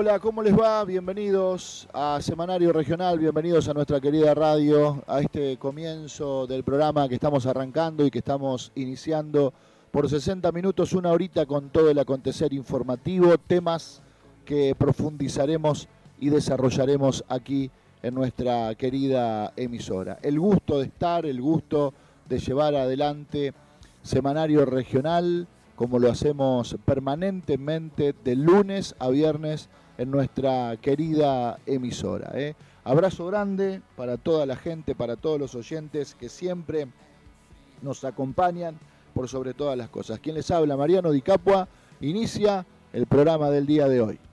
Hola, ¿cómo les va? Bienvenidos a Semanario Regional, bienvenidos a nuestra querida radio, a este comienzo del programa que estamos arrancando y que estamos iniciando por 60 minutos, una horita con todo el acontecer informativo, temas que profundizaremos y desarrollaremos aquí en nuestra querida emisora. El gusto de estar, el gusto de llevar adelante Semanario Regional, como lo hacemos permanentemente de lunes a viernes en nuestra querida emisora. Abrazo grande para toda la gente, para todos los oyentes que siempre nos acompañan por sobre todas las cosas. Quien les habla, Mariano Di Capua, inicia el programa del día de hoy.